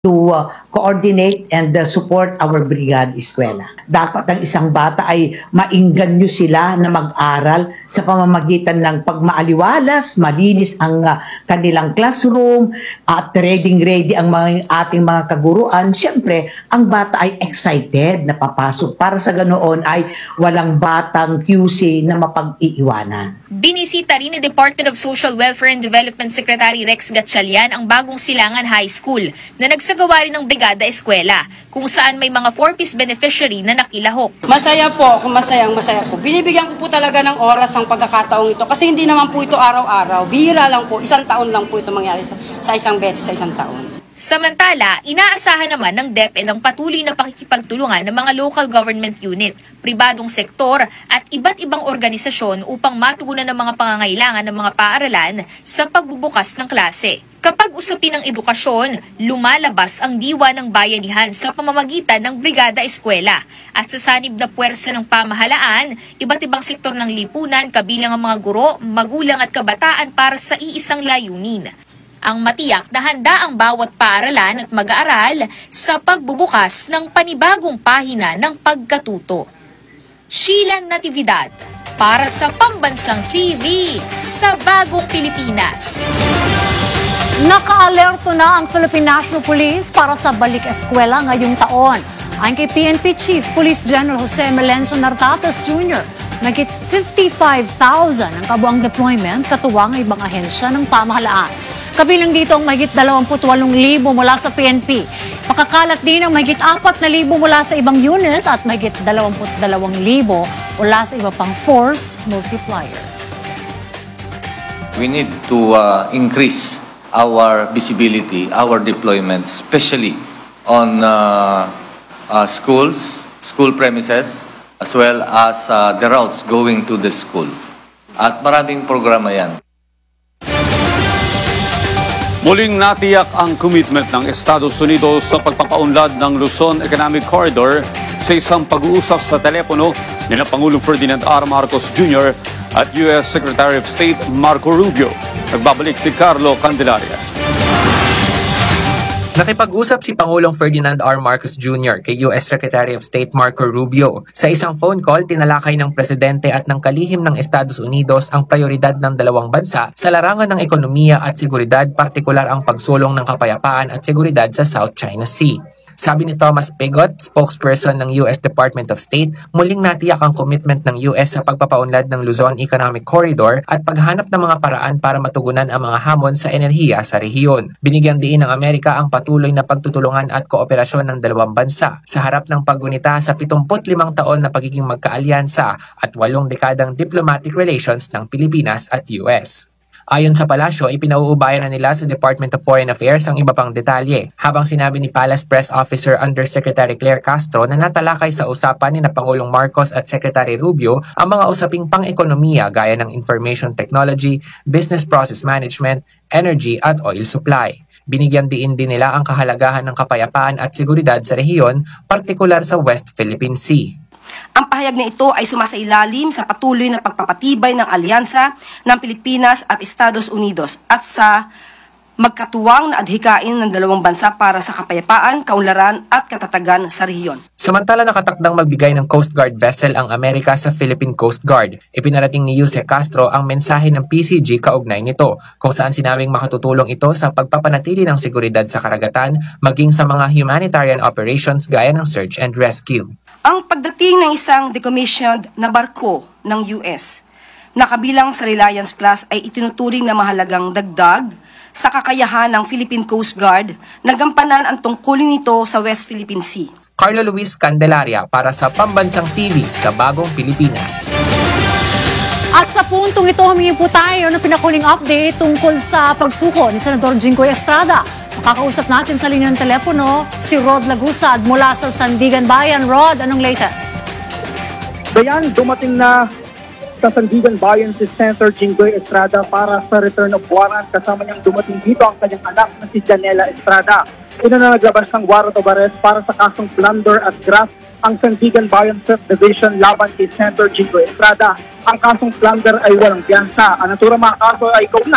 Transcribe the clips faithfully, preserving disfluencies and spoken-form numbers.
to uh, coordinate and uh, support our Brigada Eskwela. Dapat ang isang bata ay mainganyo sila na mag-aral sa pamamagitan ng pagmaaliwalas, malinis ang uh, kanilang classroom, at uh, ready-ready ang mga, ating mga kaguruan. Siyempre, ang bata ay excited na papasok para sa ganoon ay walang batang Q C na mapag-iiwanan. Binisita rin ni Department of Social Welfare and Development Secretary Rex Gatchalian ang bagong Silangan High School na nagsagawa rin ng Brigada Eskwela, kung saan may mga four-piece beneficiary na nakilahok. Masaya po, kung masayang masaya po. Binibigyan ko po talaga ng oras ang pagkakataong ito kasi hindi naman po ito araw-araw. Bihira lang po, isang taon lang po ito mangyari sa isang beses sa isang taon. Samantala, inaasahan naman ng DepEd ang patuloy na pakikipagtulungan ng mga local government unit, pribadong sektor at iba't ibang organisasyon upang matugunan ang mga pangangailangan ng mga paaralan sa pagbubukas ng klase. Kapag usapin ng edukasyon, lumalabas ang diwa ng bayanihan sa pamamagitan ng Brigada Eskwela. At sa sanib na puwersa ng pamahalaan, iba't ibang sektor ng lipunan kabilang ang mga guro, magulang at kabataan para sa iisang layunin. Ang matiyak na handa ang bawat paaralan at mag-aaral sa pagbubukas ng panibagong pahina ng pagkatuto. Sheila Natividad, para sa Pambansang T V sa Bagong Pilipinas. Naka-alerto na ang Philippine National Police para sa balik eskwela ngayong taon. Ayon kay P N P Chief Police General Jose Melencio Nartates Junior, mahigit fifty-five thousand ang kabuang deployment katuwang ang ibang ahensya ng pamahalaan. Kabilang dito ang mahigit dalawampu't walong libo mula sa P N P. Pakakalat din ang mahigit apat na libo mula sa ibang unit at mahigit dalawampu't dalawang libo mula sa iba pang force multiplier. We need to uh, increase our visibility, our deployment, especially on uh, uh, schools, school premises, as well as uh, the routes going to the school. At maraming programa yan. Muling natiyak ang commitment ng Estados Unidos sa pagpapaunlad ng Luzon Economic Corridor sa isang pag-uusap sa telepono ni Pangulong Ferdinand R. Marcos Junior at U S Secretary of State Marco Rubio. Nagbabalik si Carlo Candelaria. Nakipag-usap si Pangulong Ferdinand R. Marcos Junior kay U S Secretary of State Marco Rubio. Sa isang phone call, tinalakay ng Presidente at ng kalihim ng Estados Unidos ang prioridad ng dalawang bansa sa larangan ng ekonomiya at seguridad, partikular ang pagsulong ng kapayapaan at seguridad sa South China Sea. Sabi ni Thomas Pegot, spokesperson ng U S Department of State, muling natiyak ang commitment ng U S sa pagpapaunlad ng Luzon Economic Corridor at paghanap ng mga paraan para matugunan ang mga hamon sa enerhiya sa rehiyon. Binigyan din ng Amerika ang patuloy na pagtutulungan at kooperasyon ng dalawang bansa sa harap ng paggunita sa pitungput limang taon na pagiging magkaalyansa at walong dekadang diplomatic relations ng Pilipinas at U S. Ayon sa palasyo, ipinauubayan na nila sa Department of Foreign Affairs ang iba pang detalye, habang sinabi ni Palace Press Officer Undersecretary Claire Castro na natalakay sa usapan ni na Pangulong Marcos at Secretary Rubio ang mga usaping pang-ekonomiya gaya ng information technology, business process management, energy at oil supply. Binigyan diin din nila ang kahalagahan ng kapayapaan at seguridad sa rehiyon, partikular sa West Philippine Sea. Ang pahayag na ito ay sumasailalim sa patuloy na pagpapatibay ng alyansa ng Pilipinas at Estados Unidos at sa magkatuwang na adhikain ng dalawang bansa para sa kapayapaan, kaunlaran at katatagan sa rehiyon. Samantala, nakatakdang magbigay ng Coast Guard vessel ang Amerika sa Philippine Coast Guard. Ipinarating ni Jose Castro ang mensahe ng P C G kaugnay nito, kung saan sinabing makatutulong ito sa pagpapanatili ng seguridad sa karagatan, maging sa mga humanitarian operations gaya ng search and rescue. Ang pagdating ng isang decommissioned na barko ng U S na kabilang sa Reliance class ay itinuturing na mahalagang dagdag sa kakayahan ng Philippine Coast Guard na gampanan ang tungkulin nito sa West Philippine Sea. Carlo Luis Candelaria para sa Pambansang T V sa Bagong Pilipinas. At sa puntong ito, humingi po tayo ng pinakuling update tungkol sa pagsuko ni Senador Jinggoy Estrada. Makakausap natin sa linya ng telepono si Rod Lagusad mula sa Sandigan Bayan. Rod, anong latest? Bayan, dumating na sa Sandigan Bayan si Senator Jinggoy Estrada para sa return of warrant. Kasama niyang dumating dito ang kanyang anak na si Janela Estrada. Ina na naglabas ng warrant of arrest para sa kasong plunder at graft ang Sandigan Bayan fifth Division laban kay Senator Jinggoy Estrada. Ang kasong plunder ay walang piyansa. Ang naturang mga kaso ay kaugnay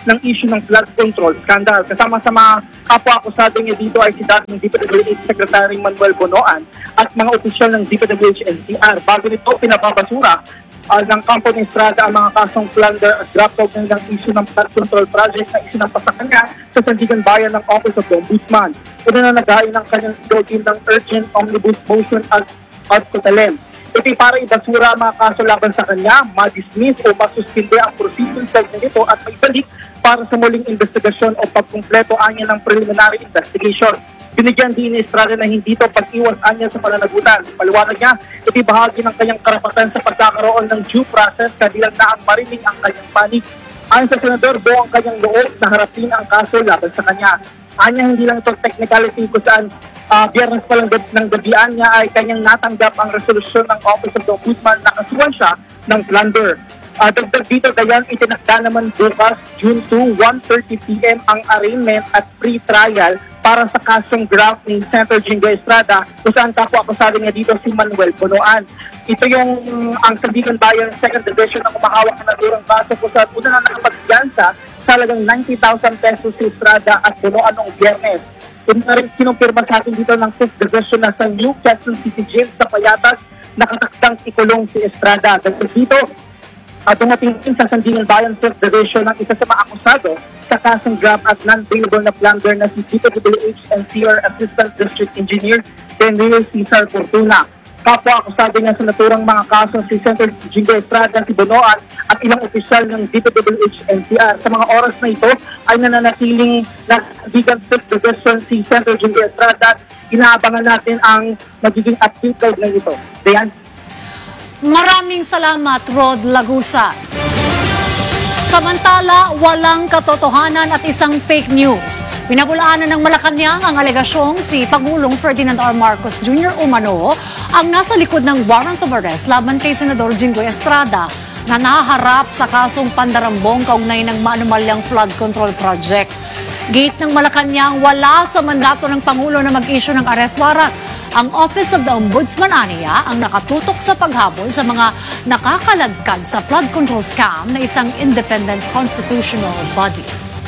ng issue ng flood control scandal. Kasama sa mga kapwa-akusado niya dito ay si dating D P W H Secretary Manuel Bonoan at mga opisyal ng D P W H N C R. Bago nito, pinababasura uh, ng Campo ni Estrada ang mga kasong plunder at draft of ng issue ng flood control project na isinampas sa kanya sa Sandigan Bayan ng Office of the Ombudsman. Ito na naghain ng kanyang team ng urgent omnibus motion at at Cotalem. Ito'y para ibasura ang mga kaso laban sa kanya, ma-dismiss o masuspinde ang proceedings sa nito at maibalik para sa muling investigasyon o pagkumpleto anya ng preliminary investigation. Binigyan din ni Estrada na hindi ito pag-iwas anya sa pananagutan. Paliwanag niya, ito'y bahagi ng kanyang karapatan sa pagkakaroon ng due process kabilang na ang marinig ang kanyang panig. Ayon sa senador, buo ang kanyang loob na harapin ang kaso laban sa kanya. Anya hindi lang ito technicality kung saan uh, biyernes pa lang gab- ng gabian niya ay kanyang natanggap ang resolusyon ng Office of the Ombudsman na kasuhan siya ng plunder. Uh, dagdag dito, dayan, itinakda naman bukas, June second, one thirty p.m. ang arraignment at pre-trial para sa kasong graft ni Senator Jinggoy Estrada kung saan kapwa-akusado niya dito si Manuel Bonoan. Ito yung ang Sandigan Bayan second Division na kumahawak na naturang kaso kung saan una na nakapagyansa sa halagang ninety thousand pesos si Estrada at Bonoan noong biyernes. Ito na rin kinumpirma sa atin dito ng fifth Division na sa New Quezon City Jail sa Payatas, nakatakdang ikulong si Estrada. Dahil dito, at dumating din sa Sandigan Bayan fifth Division ng isa sa mga akusado sa kasong graft at non-bailable na plunder na si D P W H N C R Assistant District Engineer Henry Cesar Fortuna. Kapwa-akusado niya sa naturang mga kaso si Senator Jinggoy Estrada, si Bonoan at ilang opisyal ng D P W H N C R. Sa mga oras na ito ay nananatiling na Sandigan fifth Division si Senator Jinggoy Estrada at inaabangan natin ang magiging update code na ito. Dayan. Maraming salamat, Rod Lagusa. Samantala, walang katotohanan at isang fake news. Pinabulaanan ng Malacanang ang alegasyong si Pangulong Ferdinand R. Marcos Junior umano ang nasa likod ng warrant of arrest laban kay Senador Jinggoy Estrada na naharap sa kasong pandarambong kaugnay ng maanumalyang flood control project. Gate ng Malacanang, wala sa mandato ng Pangulo na mag-issue ng arrest warrant. Ang Office of the Ombudsman aniya ang nakatutok sa paghabol sa mga nakakaladkad sa flood control scam na isang independent constitutional body.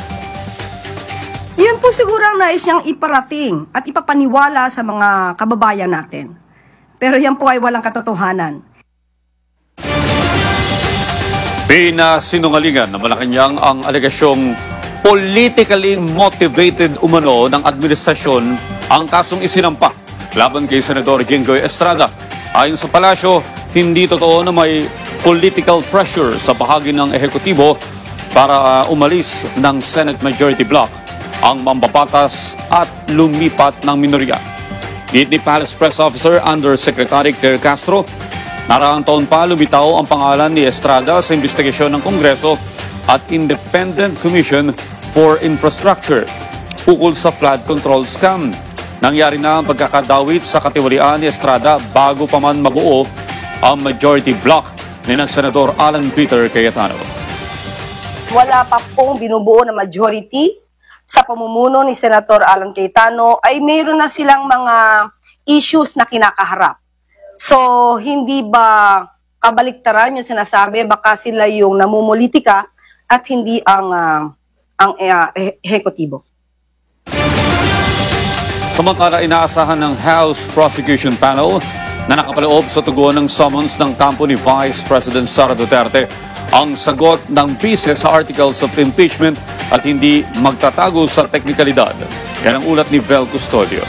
Yun po siguro ang nais niyang iparating at ipapaniwala sa mga kababayan natin. Pero yan po ay walang katotohanan. Pinasinungalingan na Malacanang ang alegasyong politically motivated umano ng administrasyon ang kasong isinampa laban kay Senador Jinggoy Estrada. Ayon sa palasyo, hindi totoo na may political pressure sa bahagi ng ehekutibo para uh, umalis ng Senate Majority Bloc ang mambabatas at lumipat ng minorya. Git ni Palace Press Officer Undersecretary Claire Castro, nakaraang taon pa lumitaw ang pangalan ni Estrada sa investigasyon ng Kongreso at Independent Commission for Infrastructure ukol sa flood control scam. Nangyari na ang pagkakadawit sa katiwalian ni Estrada bago pa man mabuo ang majority block ni ng Senador Alan Peter Cayetano. Wala pa pong binubuo na majority sa pamumuno ni Senator Alan Cayetano ay mayroon na silang mga issues na kinakaharap. So, hindi ba kabaliktaran yung sinasabi, baka sila yung namumulitika at hindi ang, uh, ang uh, ehekutibo. Samantala, inaasahan ng House Prosecution Panel na nakapaloob sa tugon ng summons ng kampo ni Vice President Sara Duterte ang sagot ng bise sa articles of impeachment at hindi magtatago sa teknikalidad. Yan ang ulat ni Vel Custodio.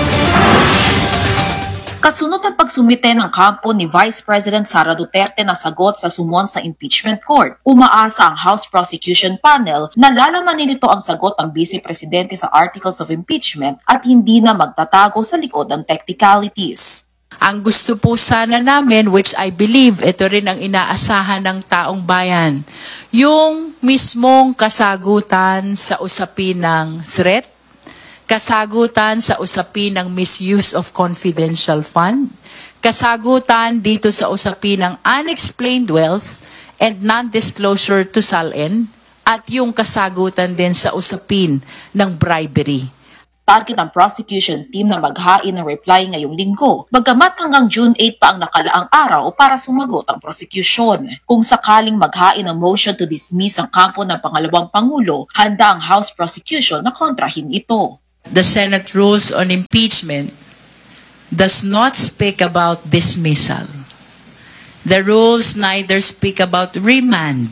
Kasunod ng pagsumite ng kampo ni Vice President Sara Duterte na sagot sa sumon sa impeachment court, umaasa ang House Prosecution Panel na lalamanin nito ang sagot ng Vice Presidente sa articles of impeachment at hindi na magtatago sa likod ng technicalities. Ang gusto po sana namin, which I believe ito rin ang inaasahan ng taong bayan, yung mismong kasagutan sa usapin ng threat, kasagutan sa usapin ng misuse of confidential fund, kasagutan dito sa usapin ng unexplained wealth and non-disclosure to S A L N, at yung kasagutan din sa usapin ng bribery. Target ng prosecution team na maghain ng reply ngayong linggo, bagamat hanggang June eighth pa ang nakalaang araw para sumagot ang prosecution. Kung sakaling maghain ng motion to dismiss ang kampo ng pangalawang Pangulo, handa ang House prosecution na kontrahin ito. The Senate rules on impeachment does not speak about dismissal. The rules neither speak about remand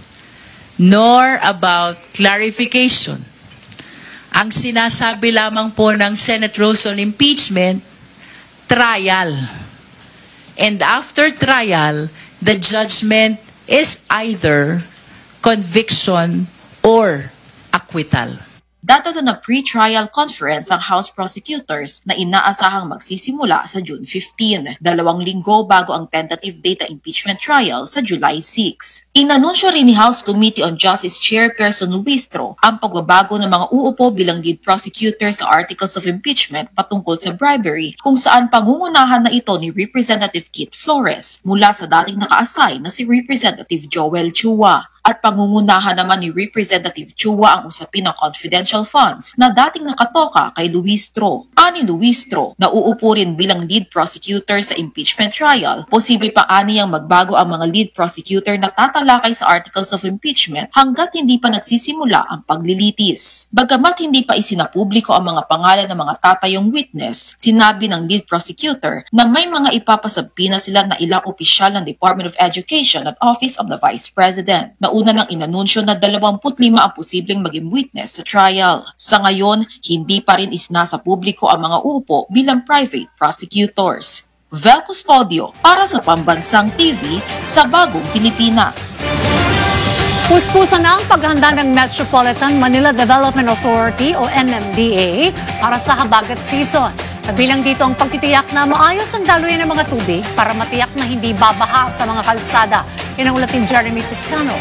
nor about clarification. Ang sinasabi lamang po ng Senate rules on impeachment, trial. And after trial, the judgment is either conviction or acquittal. Dadato na pre-trial conference ang House prosecutors na inaasahang magsisimula sa June fifteenth, dalawang linggo bago ang tentative date ng impeachment trial sa July sixth. Inanunsyo rin ni House Committee on Justice Chairperson Luistro ang pagbabago ng mga uupo bilang lead prosecutor sa articles of impeachment patungkol sa bribery, kung saan pangungunahan na ito ni Representative Kit Flores mula sa dating naka-assign na si Representative Joel Chua. At pangungunahan naman ni Representative Chua ang usapin ng confidential funds na dating nakatoka kay Luistro. Ani Luistro na uupo rin bilang lead prosecutor sa impeachment trial, posible pa aniyang magbago ang mga lead prosecutor na tatalakay sa articles of impeachment hanggat hindi pa nagsisimula ang paglilitis. Bagamat hindi pa isinapubliko ang mga pangalan ng mga tatayong witness, sinabi ng lead prosecutor na may mga ipapasabpi na sila na ilang opisyal ng Department of Education at Office of the Vice President. Una nang inanunsyo na dalawampu't lima ang posibleng maging witness sa trial. Sa ngayon, hindi pa rin isnasa publiko ang mga uupo bilang private prosecutors. Vel Custodio para sa Pambansang T V sa Bagong Pilipinas. Puspusan na ang paghahanda ng Metropolitan Manila Development Authority o M M D A para sa habagat season. Kabilang dito ang pagtitiyak na maayos ang daluyan ng mga tubig para matiyak na hindi babaha sa mga kalsada. Yan ang ulat ni Jeremy Piscano.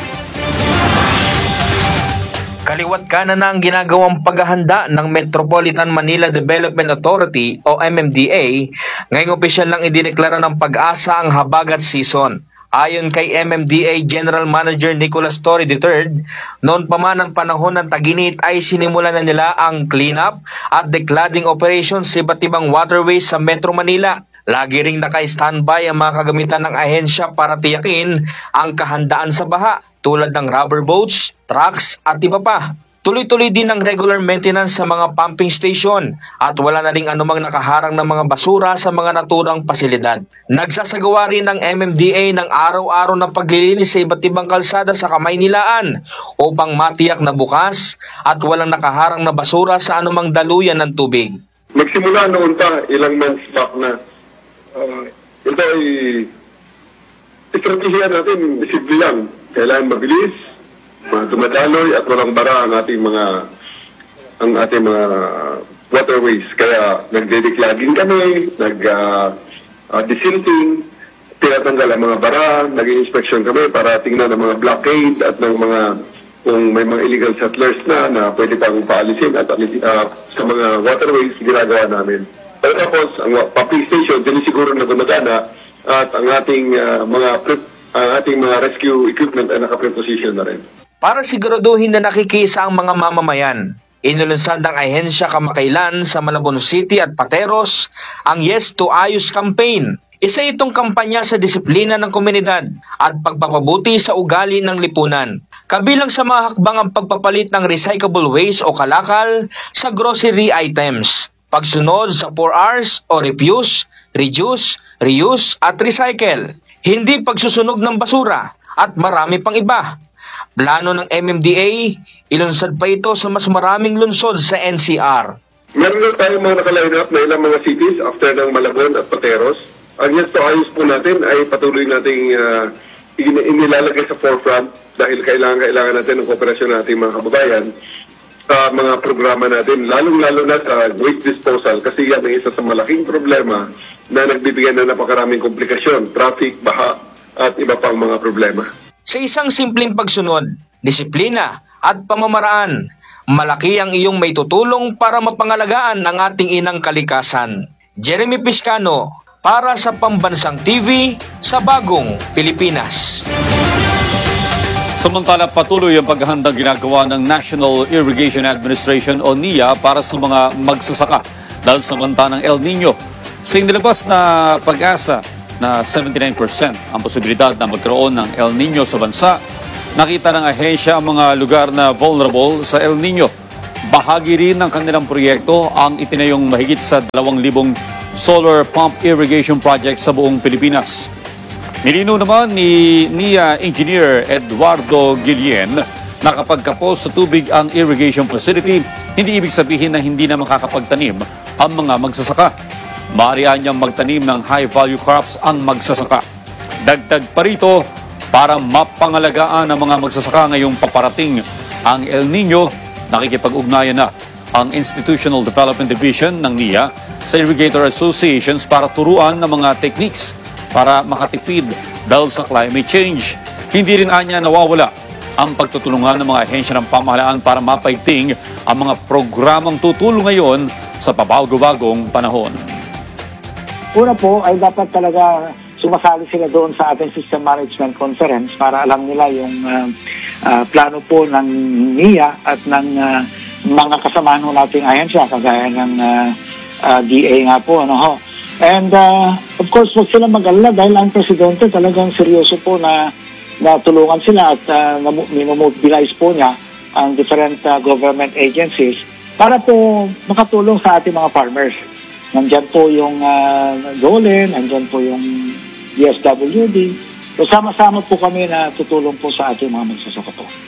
Kaliwat kanan na ang ginagawang paghahanda ng Metropolitan Manila Development Authority o M M D A, ngayong opisyal lang idineklara ng Pag-asa ang habagat season. Ayon kay M M D A General Manager Nicolas Torre the third, noon pa man ang panahon ng tag-init ay sinimulan na nila ang cleanup at decladding operations sa iba't ibang waterways sa Metro Manila. Lagi ring naka-standby ang mga kagamitan ng ahensya para tiyakin ang kahandaan sa baha, tulad ng rubber boats, trucks at iba pa. Tuloy-tuloy din ang regular maintenance sa mga pumping station at wala na ring anumang nakaharang ng mga basura sa mga naturang pasilidad. Nagsasagawa rin ng M M D A ng araw-araw na paglilinis sa iba't ibang kalsada sa Kamaynilaan upang matiyak na bukas at walang nakaharang na basura sa anumang daluyan ng tubig. Magsimula noon pa, ilang months back na, uh, ito ay estratehiya natin, simple lang. Kailangan mabilis, dumadaloy at walang bara ang ating mga ang ating mga waterways. Kaya nagde-declogging kami, nag-desilting, uh, uh, tinatanggal ang mga bara, nag-inspection kami para tingnan ang mga blockade at ng mga kung may mga illegal settlers na na pwede pang paalisin at uh, sa mga waterways ginagawa namin. Tapos ang pumping station, dinisiguro na gumagana at ang ating uh, mga ang ating mga rescue equipment ay naka-preposition na rin. Para siguraduhin na nakikisa ang mga mamamayan, inulunsad ng ahensya kamakailan sa Malabon City at Pateros ang Yes to Ayos campaign. Isa itong kampanya sa disiplina ng komunidad at pagpapabuti sa ugali ng lipunan. Kabilang sa mga hakbang ang pagpapalit ng recyclable waste o kalakal sa grocery items, pagsunod sa four R's o refuse, reduce, reuse at recycle, hindi pagsusunog ng basura at marami pang iba. Plano ng M M D A, ilunsad pa ito sa mas maraming lungsod sa N C R. Meron na tayong mga nakaline up na ilang mga cities after ng Malabon at Pateros. Ang Yes to Ayos po natin ay patuloy nating uh, inilalagay sa forefront dahil kailangan-kailangan natin ng kooperasyon natin mga kababayan sa uh, mga programa natin, lalong-lalo na sa waste disposal kasi yan ang isa sa malaking problema na nagbibigyan na napakaraming komplikasyon, traffic, baha at iba pang mga problema. Sa isang simpleng pagsunod, disiplina at pamamaraan, malaki ang iyong may tutulong para mapangalagaan ang ating inang kalikasan. Jeremy Piscano para sa Pambansang T V sa Bagong Pilipinas. Samantala, patuloy ang paghahandang ginagawa ng National Irrigation Administration o N I A para sa mga magsasaka dahil sa banta ng El Nino. Sa inilabas na pag-asa na seventy-nine percent ang posibilidad na magkaroon ng El Nino sa bansa, nakita ng ahensya ang mga lugar na vulnerable sa El Nino. Bahagi rin ng kanilang proyekto ang itinayong mahigit sa dalawang libong solar pump irrigation project sa buong Pilipinas. Nilinaw naman ni N I A Engineer Eduardo Guillen na kapag kapos sa tubig ang irrigation facility, hindi ibig sabihin na hindi na makakapagtanim ang mga magsasaka. Maaari niyang magtanim ng high-value crops ang magsasaka. Dagdag pa rito, para mapangalagaan ng mga magsasaka ngayong paparating ang El Nino, nakikipag-ugnayan na ang Institutional Development Division ng N I A sa irrigator associations para turuan ng mga techniques para makatipid dahil sa climate change. Hindi rin anya nawawala ang pagtutulungan ng mga ahensya ng pamahalaan para mapaigting ang mga programang tutulong ngayon sa pabago-bagong panahon. Una po ay dapat talaga sumasali sila doon sa ating System Management Conference para alam nila yung uh, uh, plano po ng N I A at ng uh, mga kasamahan ho nating ahensya kagaya ng uh, uh, D A nga po, ano ho. And uh, of course, huwag sila mag-alala dahil ang presidente talagang seryoso po na, na tulungan sila at uh, mobilize po niya ang different uh, government agencies para po makatulong sa ating mga farmers. Nandyan po yung uh, DOLE, nandyan po yung D S W D. So sama-sama po kami na tutulong po sa ating mga magsasaka po.